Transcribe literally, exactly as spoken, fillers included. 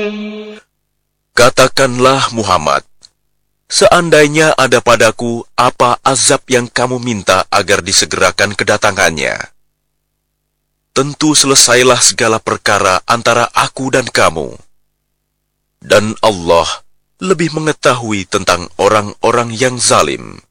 Katakanlah Muhammad, seandainya ada padaku apa azab yang kamu minta agar disegerakan kedatangannya, tentu selesailah segala perkara antara aku dan kamu. Dan Allah lebih mengetahui tentang orang-orang yang zalim.